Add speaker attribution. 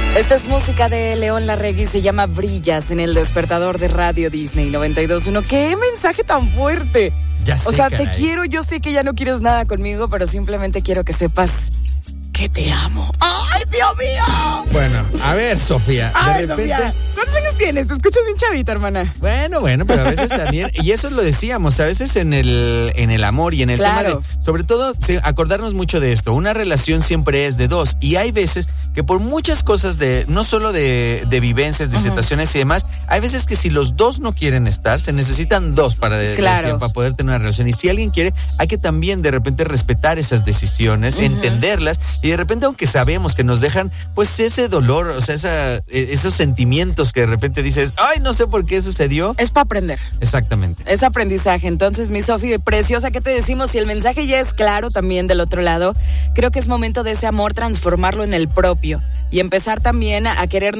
Speaker 1: Esta es música de León Larregui, se llama Brillas en el despertador de Radio Disney 92.1. ¡Qué mensaje tan fuerte!
Speaker 2: Ya sé,
Speaker 1: o sea,
Speaker 2: caray.
Speaker 1: te quiero, yo sé que ya no quieres nada conmigo, pero simplemente quiero que sepas que te amo. ¡Ay, Dios mío!
Speaker 2: Bueno, a ver, Sofía,
Speaker 1: Ay,
Speaker 2: de repente...
Speaker 1: Sofía, ¿cuántos años tienes? Te escuchas bien chavita, hermana.
Speaker 2: Bueno, pero a veces también, y eso lo decíamos, a veces en el amor y en el
Speaker 1: Claro.
Speaker 2: tema de, sobre todo, acordarnos mucho de esto, una relación siempre es de dos, y hay veces que por muchas cosas no solo de vivencias, de situaciones y demás, hay veces que si los dos no quieren estar, se necesitan dos para poder tener una relación, y si alguien quiere, hay que también de repente respetar esas decisiones, entenderlas, y de repente, aunque sabemos que nos dejan, pues ese dolor, o sea, esos sentimientos que de repente dices, ay, no sé por qué sucedió.
Speaker 1: Es para aprender.
Speaker 2: Exactamente.
Speaker 1: Es aprendizaje. Entonces, mi Sofi, preciosa, ¿qué te decimos? Si el mensaje ya es claro también del otro lado, creo que es momento de ese amor transformarlo en el propio y empezar también a querer